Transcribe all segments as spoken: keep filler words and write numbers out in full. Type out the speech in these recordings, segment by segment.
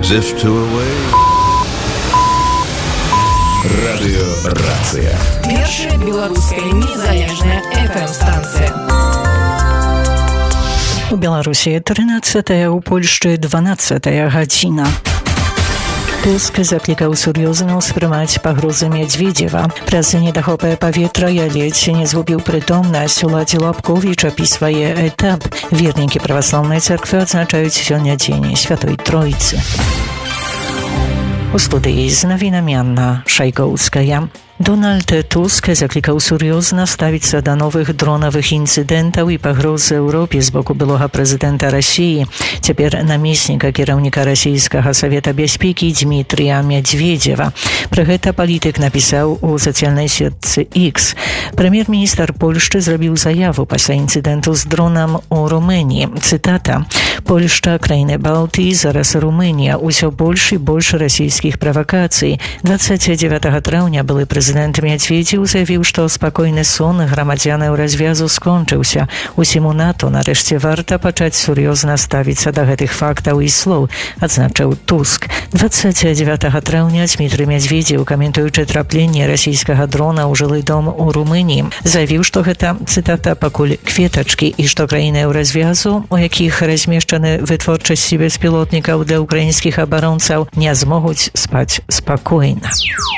Drift away. Радыё Рацыя. Першая беларуская незалежная эф эм-станцыя. У Беларусі трынаццатая, у Польшчы дванаццатая гадзіна. Туск заклікаў сур'ёзна ўспрымаць пагрозы Мядзведзева. Праз недахопае паветра я ледзь не згубіў прытомнасць. Уладзе Лапковіч апісвае этап. Вернікі праваслаўнай царквы адзначаюць сёння дзень Святой Тройцы. У студыі з навінамі Анна Шайкоўская. Дональд Туск заклікаў сур'ёзна ставіцца да новых дронавых інцыдэнтаў і пагроз Еўропе з боку былога прэзідэнта Расіі. Цяпер намесніка кіраўніка расійскага савета бяспекі Дмітрія Мядзведзева. Пра гэта палітык напісаў у сацыяльнай сетцы X. Прэм'ер-міністр Польшчы зрабіў заяву пасля інцыдэнту з дронам у Румыніі. Цытата: «Польшча, краіны Балтыі, зараз Румынія. Усё больш і больш расійскіх правакацый. дваццаць дзевятага траўня былы прэзідэнт Прэзідэнт Мядзведзеў заявіў, што спакойны сон грамадзянаў развязу скончыўся. Усіму НАТО нарэшце варта пачаць сур'ёзна ставіцца да гэтых фактаў і слоў, адзначыў Туск. дваццаць дзевятага траўня Дмітрый Мядзведзеў, каментуючы трапленне расійскага дрона ў жылы дом у Румыніі, заявіў, што гэта, цытата, пакуль кветачкі, і што краіны ў развязу, у якіх размешчаны вытворчасці беспілотнікаў для украінскіх абаронцаў, не змогуць спаць спакойна.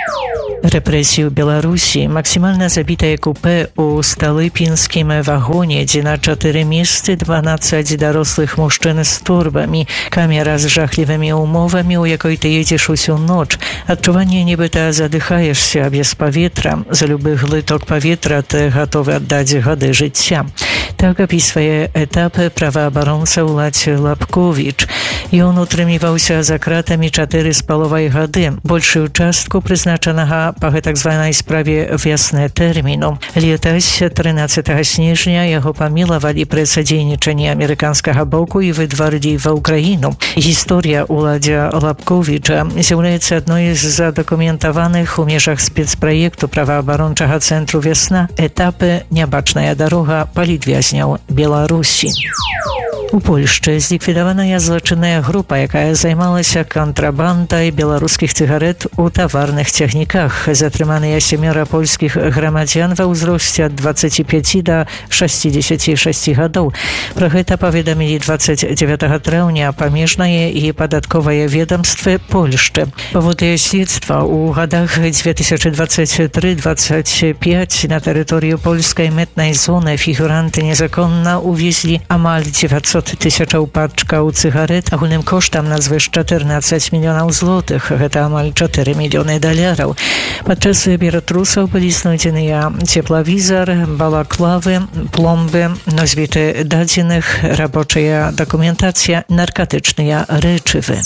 Рэпрэсію Беларусі. Максімальна забітае купе у сталыпінскім вагоне, дзе на чатыры месцы дванаццаць дарослых мужчын з торбамі. Камера з жахлівымі умовамі, у якой ты едзеш усю ноч. Адчуванне, нібыта задыхаешся без паветра. За любы глыток паветра ты гатовы аддаць гады жыцця. Так апісвае этапы праваабаронца Уладзе Лапковіч. Ён утрымліваўся за кратамі чатыры з паловай гады. Большую частку прызначанага па гэтак званай справе вясны тэрміну. Летась трынаццатага снежня яго памілавалі пры садзейнічанні амерыканскага боку і выдварылі ва ўкраіну. Гісторыя Уладзя Лапковіча з'яўляецца адной з задакументаваных у межах спецпраекту праваабарончага цэнтру «Вясна» этапы «Нябачная дарога» палітвязняў Беларусі. У Польшчы зліквідаваная злачынная група, якая займалася кантрабандай беларускіх цыгарэт у таварных цягніках. Затрыманыя сямёра польскіх грамадзян ва ўзросце ад дваццаці пяці да шасцідзесяці шасці гадоў. Пра гэта паведамілі дваццаць дзевятага траўня памежнае і падатковае ведамствы Польшчы. Паводле следства, у гадах дзве тысячы дваццаць тры - дваццаць пяць на тэрыторыю польскай мытнай зоны фігуранты незаконна увезлі амаль дзевяцьсот тысячаў пачкаў цыгарэт агульным коштам назвыш чатырнаццаць мільёнаў злотых. Гэта амаль чатыры мільёны даляраў. Падчас ператрусаў былі знойдзеныя цеплавізар, балаклавы, пломбы, носьбіты дадзеных, рабочая дакументацыя, наркатычныя рэчывы.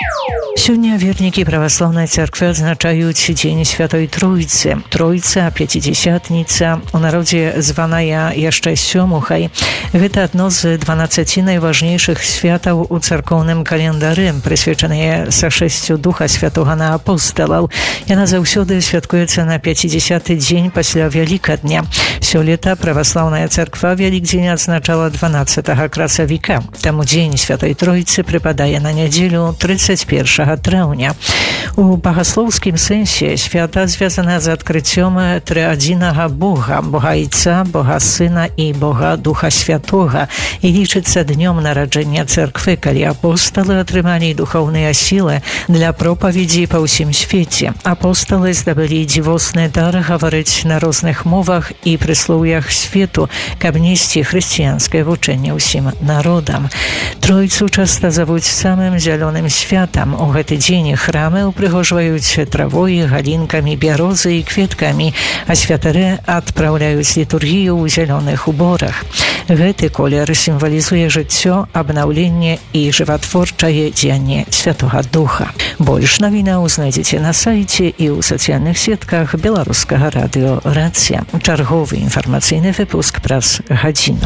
Сёння вернікі праваслаўнай царквы адзначаюць дзень Святой Тройцы. Тройца, пяцідзясятніца, у народзе званая яшчэ сёмухай. Гэта адно з дванаццаці найважнейшых святаў у царкоўным календары, прысвечаныя сашэсцю Духа Святога на апосталаў. Яна заўсёды святкуецца на пяцідзясяты дзень пасля Вялікадня. Сёлета праваслаўная царква Вялікдзень адзначала дванаццатага красавіка. Таму дзень Святой Тройцы прыпадае на нядзелю трыццаць першага траўня. У багаслоўскім сэнсе свята звязана з адкрыццём трыадзінага Бога, Бога Айца, Бога Сына і Бога Духа Святога, і лічыцца днём нараджэння царквы, калі апосталы атрымалі духоўныя сілы для пропаведзі па ўсім свеце. Апосталы здабылі дзівосны дар гаварыць на розных мовах і прыслоўях свету, каб несці хрысціянскае вучэнне ўсім народам. Тройцу часта завуць самым зялёным святам. У гэты дзень храмы упрыгожваюць травой, галінкамі, бярозы і кветкамі, а святары адпраўляюць літургію ў зялёных уборах. Гэты колер сімвалізуе жыццё, абнаўленне і жыватворчае дзеянне Святога Духа. Больш навінаў знайдзеце на сайце і ў сацыяльных сетках беларускага радыё «Рацыя». Чарговы інфармацыйны выпуск праз гадзіну.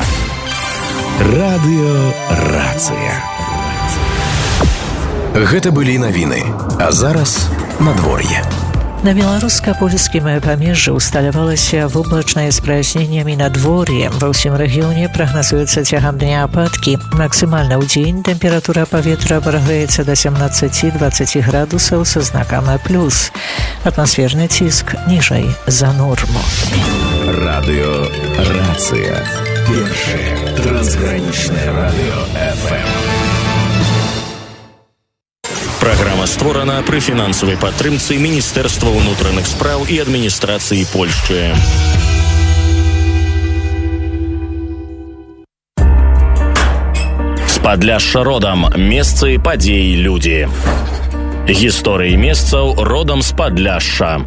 Радыё Рацыя. Гэта былі навіны, а зараз надвор'е. На беларуска-польскім памежжы усталявалася воблачнае з праясненнямі надвор'е. Ва ўсім рэгіёне прагназуецца цягам дня ападкі. Максімальна ў дзень тэмпература паветра прагрэецца да семнаццаць-дваццаць градусаў са знакам плюс. Атмасферны ціск ніжэй за норму. Радио Рация. Першее трансграничное радио эф эм. Праграма створана пры фінансавай падтрымцы Міністэрства ўнутраных спраў і адміністрацыі Польшчы. З Падляшша родам. Месцы, падзеі, людзі. Гісторыі месцаў родам з Падляшша.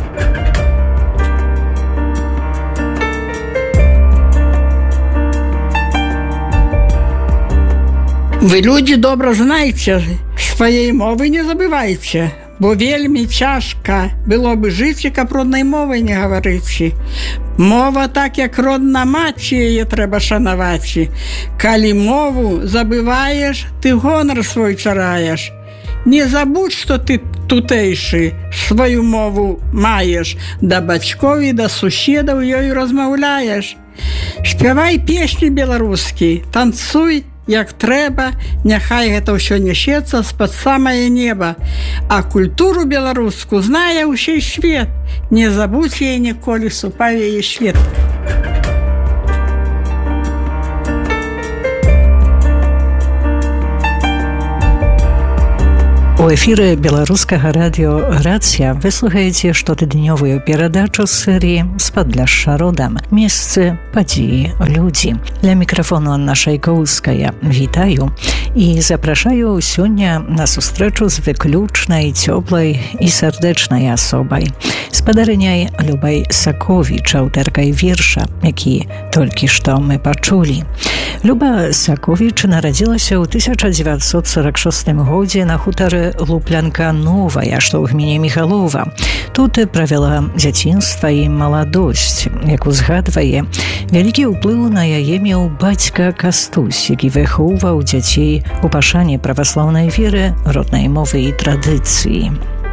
Вы, люди, добра знаеце, сваёй мовы не забывайце, бо вельмі цяжка было бы жыць, каб роднай мовай не гаварыць. Мова так, як родна маці, яе трэба шанаваць. Калі мову забываеш, ты гонар свой чараеш. Не забудь, што ты тутэйшы, сваю мову маеш, да бацькоў і да суседаў ёю размаўляеш. Спявай песні беларускі, танцуй, як трэба, няхай гэта ўсё нясецца з-пад самае неба. А культуру беларуску знае ўсей свет. Не забудь яе ніколі, ступай яе свет. У эфіры беларускага радіо «Рацыя» вы слухаеце штотыднёвую перадачу з серыі «З Падляшша родам. Месцы, падзеі, людзі». Ля мікрафону Анна Шайкоўская. Вітаю і запрашаю сёння на сустрэчу з выключнай, цёплай і сардэчнай асобай. Спадарыняй Любай Саковіч, аўтаркай верша, які толькі што мы пачулі. Люба Саковіч нарадзілася ў тысяча дзевяцьсот сорок шостым годзе на хутары Луплянка Новая, што ў гміне Міхалова. Тут правяла дзяцінства і маладосць. Як узгадвае, вялікі ўплыў на яе меў бацька Кастусь, які выхоўваў дзяцей у пашане праваслаўнай веры, роднай мовы і традыцыі.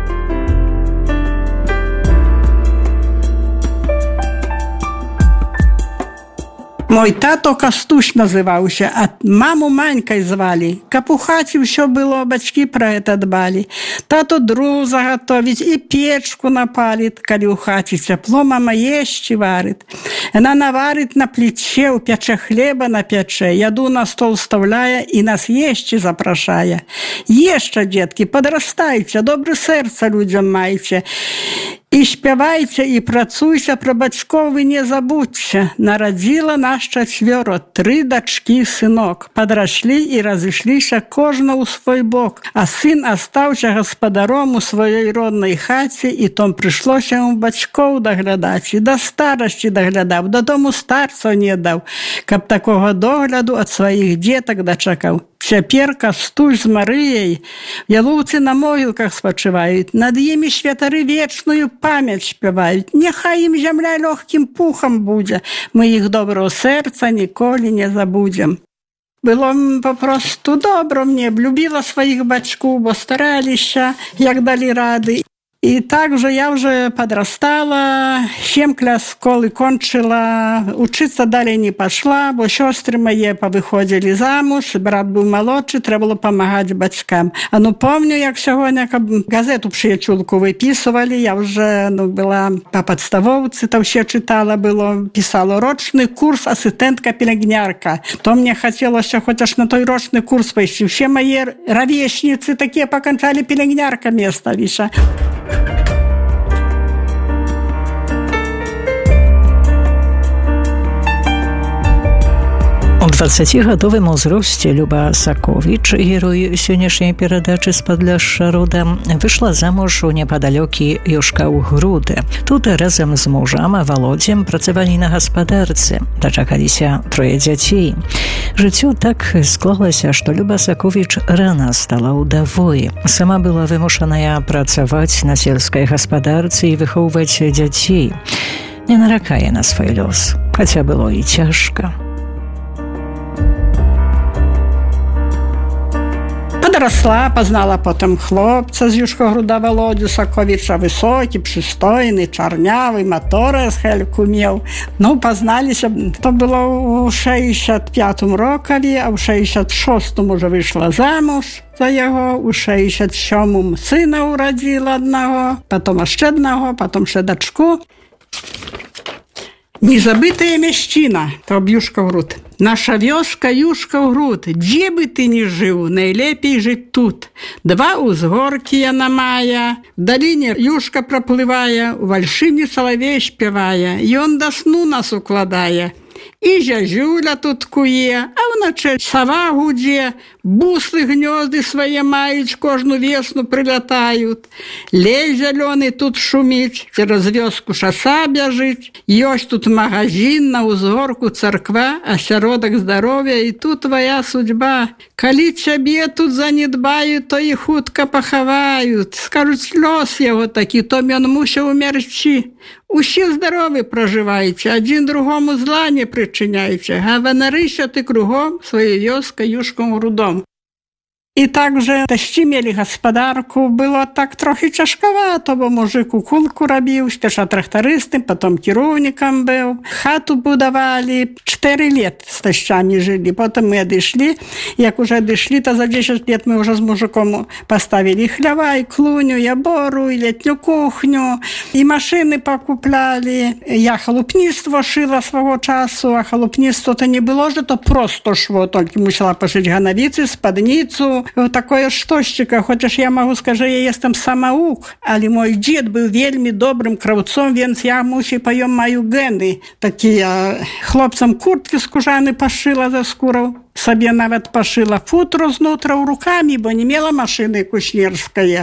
Мой тато Кастусь называўся, а маму Манькай звалі. Каб у хаце ўсё было, бацькі пра гэта дбалі. Тато дров загатовіць і печку напаліць, калі ў хаце цяпло, мама есці варыць. Яна наварыць на пліче, у пячэ хлеба на пячэ, яду на стол стаўляе і нас есці запрашае. Ешча, дзеткі, падрастайце, добры сэрца людзям майце. І спявайце, і працуйся, пра бацькоў вы не забудзьце. Нарадзіла нас чацвёра, тры дачкі, сынок. Падраслі і разышліся кожна ў свой бок. А сын астаўся гаспадаром у сваёй роднай хаце, і том прыйшлося яму бацькоў даглядаць. І да старасці даглядаў, дадому старцаў не даў, каб такога догляду ад сваіх дзетак дачакаў. Цяпер Кастусь з Марыяй ялоўцы на могілках спачываюць, над імі святары вечную памяць спяваюць. Няхай ім зямля лёгкім пухам будзе, мы іх доброго сэрца ніколі не забудзем. Было папросту добра мне, любіла сваіх бацькоў, бо стараліся, як далі рады. І так же я вже подрастала, сем клас школы кончила, учиться далей не пошла, бо сестры мои повыходили замуж, брат был молодший, треба было помагать батькам. А ну помню, як сьогодні газету «Приячулку» виписували, я вже ну, була по подставовці, то все читала, було, писала рочний курс асистентка-пілігнярка. То мне хотілося хоч аж на той рочний курс пойти. Все мої ровесниці такі покончали пілігнярками осталися. У дваццацігадовым узросце Люба Саковіч, герой сённяшняй перадачы з Падляшша родам, выйшла замуж у непадалёкі Юшкаў-Груды. Тут разам з мужам Володзем працавалі на гаспадарцы, дачакаліся трое дзяцей. Жыццё так склалася, што Люба Саковіч рана стала ўдавой. Сама была вымушаная працаваць на сельскай гаспадарцы і выхоўваць дзяцей. Не наракае на свой лёс, хаця было і цяжка. Подросла, познала потом хлопца з Юшкогруда Володю Соковича, высокі, прыстойны, чарнявы, маторы з хельку меў. Ну, пазналіся, то было ў шэсцьдзесят пятым рокаве, а ў шэсцьдесят шостым уже выйшла замуж за яго, у шэсцьдесят сёмым сына урадзіла аднаго, потом яшчэ аднаго, потом ще дачку. Незабытая мясціна, то Юшкагруд. Наша вёска Юшкагруд, дзе бы ты ни жыў, найлепей жыць тут. Два узгоркі яна мае, в даліне юшка праплывае, у вальшыні салавей спявае, ён да сну нас укладае. І зязюля тут куе, а ўначы сава гудзе, буслы гнёзды свае маюць, кожну весну прылятаюць. Лес зялёны тут шуміць, цераз вёску шаса бяжыць. Ёсць тут магазин, на ўзгорку царква, асяродак здароўя, і тут твоя судьба. Калі цябе тут занедбаюць, то і хутка пахаваюць. Скажуць, лёс яго такі, то ён мусіў умерці. Усе здаровы пражываеце, адзін другому зла не прычыняйце, гаванарыся ты кругом сваёй вёскай Юшкагрудом. І так же тасці мелі гаспадарку, было так трохі цяжкавата, бо мужик у кулку рабіў, спяша трактарыстым, потом кіроўнікам быў. Хату будавалі, чатыры лет з тасцямі жылі, потым мы адышлі. Як уже адышлі, то за дзесяць лет мы уже з мужиком поставілі хлява, і клуню, і абору, і летню кухню, і машыны пакуплялі. Я халупніцтво шыла свого часу, а халупніцтво то не было же, то просто шво, толькі мусіла пашыць ганавіцы, спадніцу, такое штосчика, хочаш я могу скажу, я естам самаук, але мой дзед быў вельмі добрым краўцом, венц я мусі паём маю гены. Такія хлопцам курткі скужаны пашыла за скураў. Сабе нават пашыла футру знутраў рукамі, бо не мела машыны кушнерская.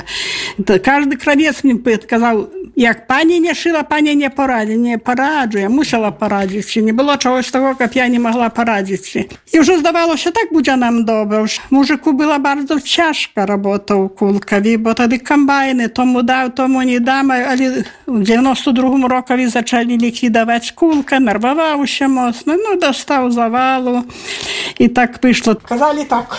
Кажды кравец мне падказаў, як пані не шыла, пані не парадзі, не параджу, я мусіла парадзіць. Не было чагось таго, каб я не могла парадзіць. І ўжо здавалося, так будзе нам добра. Мужику было bardzo ciężka robota u Kulkawi, bo wtedy kombajny, tomu dał, tomu nie dam, ale w dziewięćdziesiątym drugim roku zaczęli likwidować Kulkę, nerwował się mocno, no dostał zawalu i tak wyszło. Kazali tak,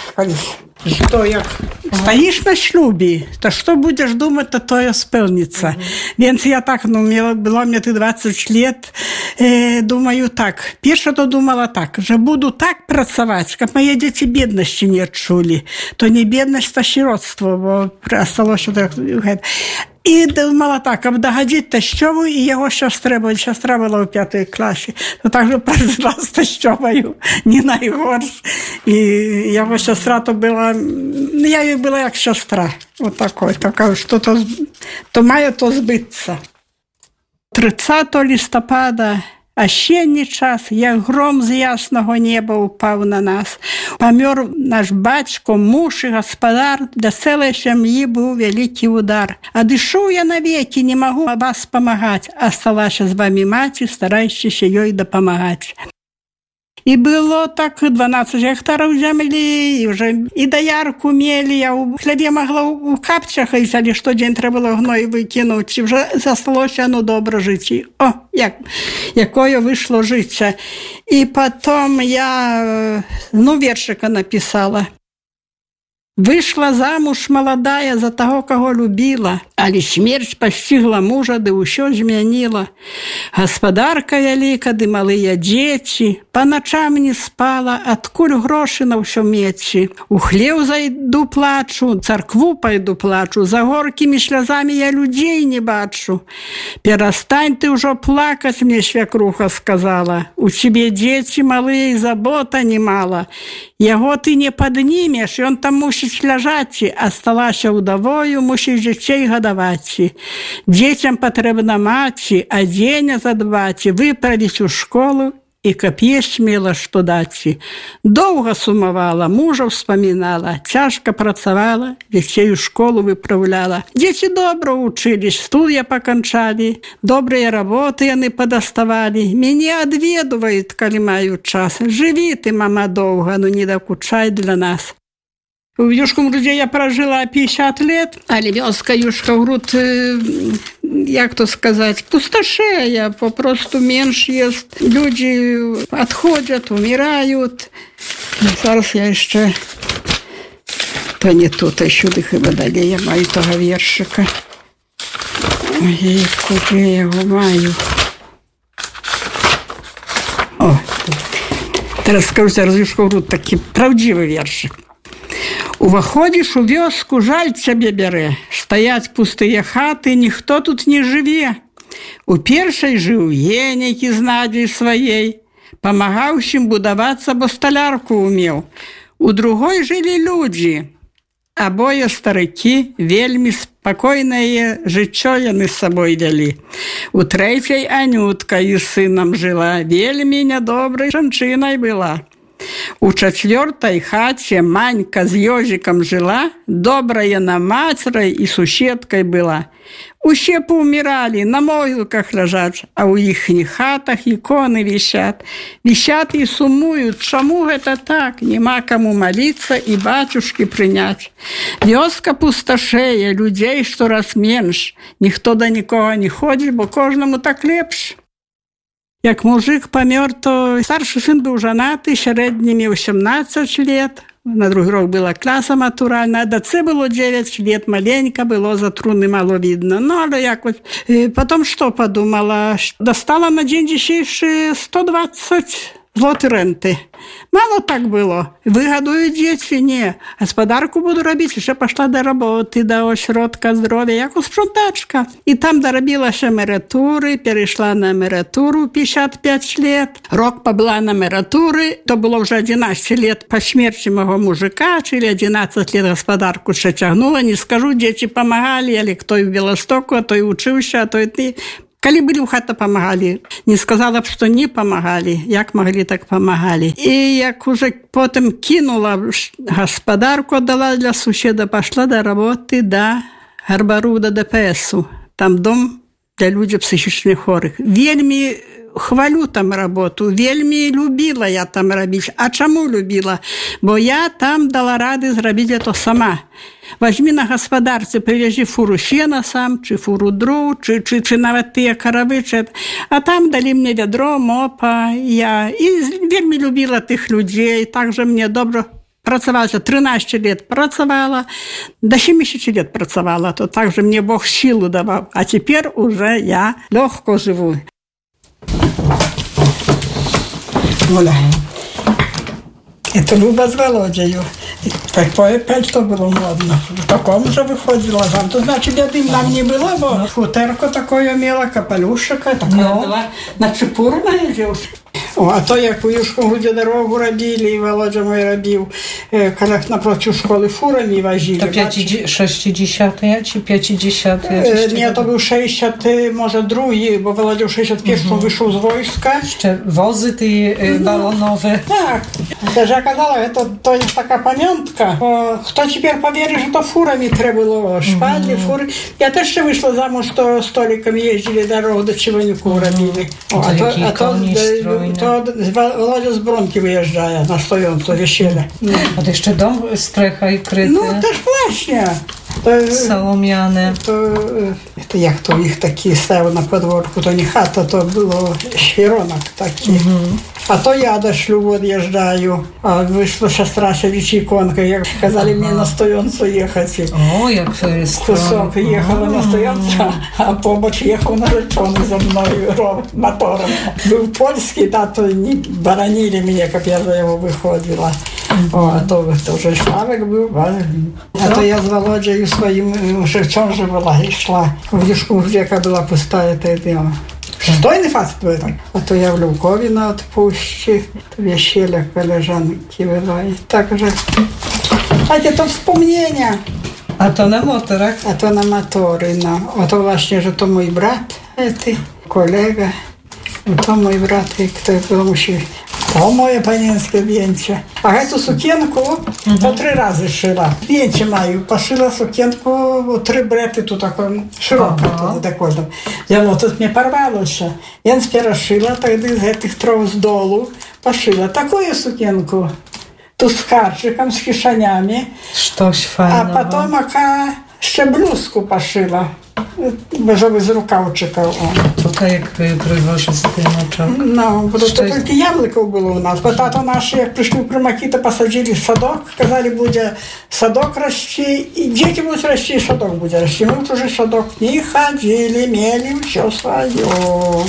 что як стоишь на шлюбе, то что будешь думать, то то и сполнится. Więc я так, ну, было мне двадцать лет, э, думаю так. Pierwsze to думала так, że буду так працаваць, каб мои дети бедности не адчулі. То не бедность, то сиротство, бо осталось так. І думала так, каб дагадзіць тасцёву і яго сястры, бо сястра была ў пятай класе. То так же пражыла з тасцёваю, не найгорш. І яго сястра то была, я ёй была як сястра. Вот такой, такая, что то, то мае, то збыцца. тридцятого лістапада асенні час, як гром з яснага неба упаў на нас. Памёр наш бацько, муж і гаспадар, для цэлай сям'і быў вялікі удар. Адышоў я навекі, не магу вас памагаць, асталася з вамі маці, старайцеся ёй дапамагаць. І было так дванаццаць гектараў зямлі, і уже і даярку мелі, я ў хлябе магла ў капцях, але штодзень трэба было гной выкінуць, і вже засталося, ну, добра жыць. О, як, якое выйшло жыцця. І потом я, ну, вершика написала. Вышла замуж молодая за того, кого любила, але смерць пастигла мужа, ды ўсё змяніла. Гаспадарка вяліка, ды малыя дзеці, па начам не спала, адкуль грошы на ўсё меці. У хлеў зайду плачу, царкву пайду плачу, за горкімі слязамі я людзей не бачу. Перастань ты ўжо плакаць, мне свякруха сказала. У цябе дзеці малыя, забота немала. Яго ты не паднімеш, ён там мусіць ляжаць, асталася ўдавою, мусіць дзяцей гадаваць. Дзецям патрэбна маці, адзення задбаць, выправіць у школу, і каб есць мела што даць. Доўга сумавала, мужа ўспамінала, цяжка працавала, дзяцей у школу выпраўляла. Дзеці добра вучыліся, студыя паканчалі, добрыя работы яны падаставалі. Мяне адведваюць, калі маюць час. Жыві ты, мама, доўга, ну не дакучай для нас. В Юшкагруdzie я прожила пятьдесят лет, але вёска Юшкагруд, як то сказать, пустошея, попросту менш есть. Люди отходят, умирают. Зараз я еще То не тут, а сюди хіба далі. Я маю того віршика. Ой, куди я його маю. О, teraz скажу, зараз вишкору такий правдивий віршик. Уваходиш у вёску, жаль цябе бярэ. Стаяць пустыя хаты, ніхто тут не жыве. У першай жыў енейкі з надзей сваей. Памагаў усім будавацца, бо сталярку умеў. У другой жылі людзі. Абое старыкі, вельмі спакойнае жыццё яны з сабой вялі. У трэцяй Анютка і сынам жыла, вельмі нядобрай жанчынай была. У чацвёртай хаце Манька з ёжикам жыла, добрая на мацрай і суседкай была. Усе паўміралі, на могілках ляжаць, а ў іхніх хатах іконы вісят. Вісят і сумуюць, чаму гэта так? Нема каму маліцца і бацюшкі прыняць. Вёска пусташэе, людзей штораз менш. Ніхто да нікога не ходзіць, бо кожнаму так лепш. Як мужик памёр, то старшы сын быў жанаты, сярэдні меў сямнаццаць лет. На другі рок была класа матуральна, а дачцэ было дзевяць лет, маленька было, за труны мало видно. Ну, але якось. Потом што падумала? Дастала на дзень дзейший сто двадцать злоты рэнты. Мало так было. Выгадуюць дзеці? Не. Гаспадарку буду рабіць, яшчэ пашла да работы, да осродка здоров'я, як спрантачка. І там дарабілася эмерытуры, перайшла на эмерытуру пятьдесят пять лет. Рок пабыла на эмерытуры, то было ўжо одиннадцать лет па смерці маго мужика, чили одиннадцать лет гаспадарку ще цягнула. Не скажу, дзеці памагалі, але той в Беластоку, а той учыўся, а той ты... Калі былі ў хата, памагалі. Не сказала б, што не памагалі. Як маглі, так памагалі. І як уже потым кінула гаспадарку, аддала для суседа, пашла да работы да Гарбару, да ДПСу. Там дом для людзей психічных хворых. Вельмі хвалю там работу, вельмі любіла я там рабіць. А чаму любіла? Бо я там дала рады зрабіць это сама. Возьми на гаспадарцы, привяжи фуру сена сам, чи фуру дров, чи, чи, чи нават тыя каравы, чи... а там далі мне вядро, мопа, я. І вельмі любіла тых людзей, так же мне добра працавала, тринадцать лет працавала, до семьдесят лет працавала, то так же мне Бог силу давал, а теперь уже я легко живу. Оля, это Люба с Володею. Такое пальто было модно. В таком же выходила вам. То значит, беды нам не было, бо футерку такое мела, капелюшика, такое no. Была начепурная девушка. О, а то як у Юшкогуді дорогу робили, і Володя мой робив, коли напротив школи фурами возили. То шестидесятые чи пятидесятые? Ні, то був шестьдесят, може, другий, бо Володя в шестьдесят pierwszym uh-huh. вийшов з війська. Ще вози ті uh-huh. балонові. Так. Даже я казала, це то є така пам'ятка. Бо хто тепер повірить, що то фурами треба було, шпадлі, uh-huh. фури. Я теж ще вийшла замуж, що столиками їздили дорогу до Чиванюку uh-huh. робили. О, а то, а то, то Володя з Бронки виїжджає на стоянку Вещеля. А то ще дом стреха і крити? Ну, то ж власне. Солом'яне. То, то як то їх такі ставили на подворку, то не хата, то було хіронок такі. Угу. А то я до шлюбу від'їжджаю, а вийшла сестра ще іконка, як казали ага. мені на стоянку їхати. О, як фестро. Кусок їхала на стоянку, а побач їхав на речону за мною мотором. Був польський, та то не боронили мене, як я за його виходила. О, а то, то вже Славик був, а, а то я з Володєю своїм вже в чому же була, йшла. В Юшку река була пустая, та й діла. Шестойний фаст був. А то я в Львові на відпустці, то Вещеля колежанки була. І так же. А це то вспомнення. А то на моторах? А то на мотори, на. А то власне же то мій брат, цей, колега. To mój brat, który musi... To moje panieńskie zdjęcie. A эту sukienku mm-hmm. to trzy razy szyła. Zdjęcie mają. Poszyła sukienku, trzy brety tu taką szeroką, to zakładam. Ja no, to mnie porwało się. Więc pierwsza szyła, wtedy z tych troch z dolu poszyła taką sukienku. Tu z karczykiem, z kieszeniami. Coś fajnego. A potem jaka jeszcze bluzku poszyła. żeby z rukawczykał. To jak привозить сыночок? No, bo to Szczęście. tylko jabłków było u nas. Bo tato nasze, jak przyszli w Prymaki, to posadzili sadok. Kazali, będzie sadok расти, i dzieci будут расти, i sadok będzie расти. My już sadok nie chodzili, mieli все swoje.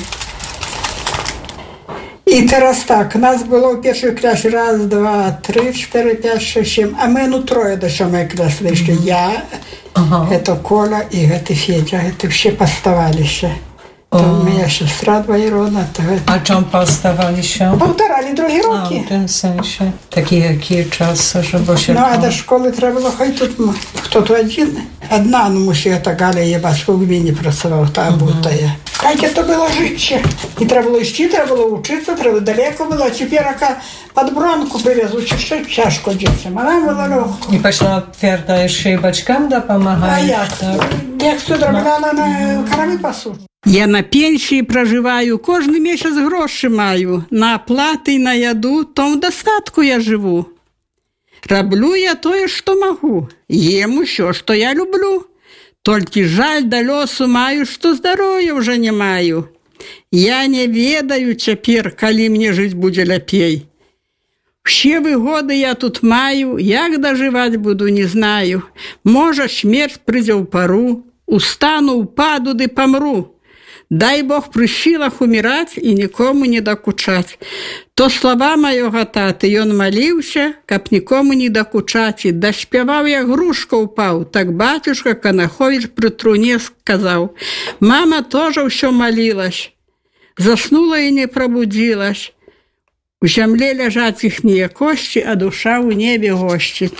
I teraz tak, nas było w pierwszej klasie raz, dwa, trzy, cztery, pięć, sześć, siedem, a my no troje do siódmej klasy wyszli. Ja, to Kola i to Федя, to все поставали się. To moja siostra dwojerodna. A czym postawali się? Powtarali drugie roki. A, w tym sensie. Takie jakie czasy, żeby się... No, a do szkoły trzeba było chodzić тут, kto tu один. Одна, ну, musi ta Galia jebać, w gminie pracował, ta buta je. Jakie to było życie. I trzeba było iść, trzeba było uczyć, trzeba daleko było, a teraz pod bronku привезуть, jeszcze ciężko dzieciom, a nam było легко. I пошла твердо, ще й батькам допомагає. А як? Як все дробляла на корави пасу. Я на пенсії проживаю, кожен місяць гроші маю. На оплати і на яду, то в достатку я живу. Роблю я тое, що могу. Ем усё, що я люблю. Толькі жаль да лёсу маю, што здароўя ўжо не маю. Я не ведаю цяпер, калі мне жыць будзе лепей. Все выгоды я тут маю, як дажываць буду, не знаю. Можа, смерць прыйдзе ў пару, устану, упаду ды памру. Дай Бог пры сілах уміраць і нікому не дакучаць. То слова маёга таты, ён маліўся, каб нікому не дакучаць, і даспяваў, як грушка ўпаў. Так бацюшка Канаховіч пры труне сказаў. Мама тоже ўсё малілась, заснула і не прабудзілась. У зямле ляжаць іхнія косці, а душа ў небе госціць.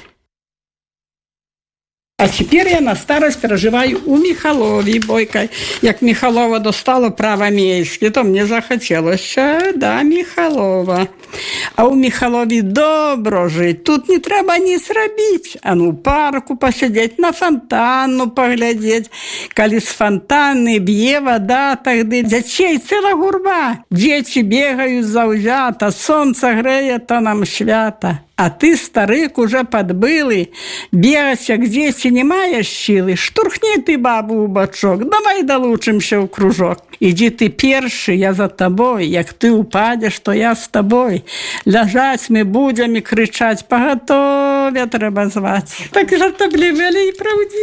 А теперь я на старость проживаю у Михалові, бойка. Як Михалова достала право мейське, то мне захотелось, да, Михалова. А у Михалові добро жить, тут не треба ніц робити. А ну, парку посидеть, на фонтанну поглядеть. Коли з фонтанни б'є вода, тогда дітей ціла гурба. Діти бігають завзято, сонце греє, то нам свято. А ты, старик, уже подбылый, бегать, як дети, не маешь силы, штурхни ты бабу у бочок, давай долучимся в кружок. Иди ты перший, я за тобой, як ты упадешь, то я с тобой. Лежать мы будем и кричать, поготовя треба звать. Так жартовливели и правдиві.